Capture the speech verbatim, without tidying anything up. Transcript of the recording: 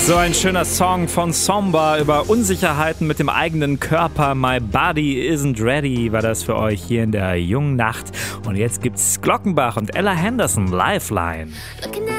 So ein schöner Song von Somba über Unsicherheiten mit dem eigenen Körper. My Body Isn't Ready war das für euch hier in der jungen Nacht. Und jetzt gibt's Glockenbach und Ella Henderson, Lifeline.